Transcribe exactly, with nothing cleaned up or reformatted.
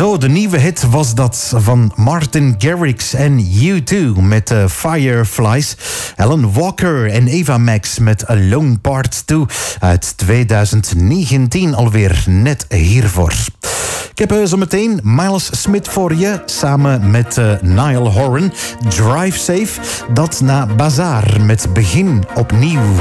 Zo, de nieuwe hit was dat van Martin Garrix en U twee met uh, Fireflies. Alan Walker en Eva Max met Alone Part twee uit twintig negentien alweer net hiervoor. Ik heb uh, zo meteen Miles Smith voor je, samen met uh, Niall Horan. Drive Safe, dat na Bazaar met Begin opnieuw.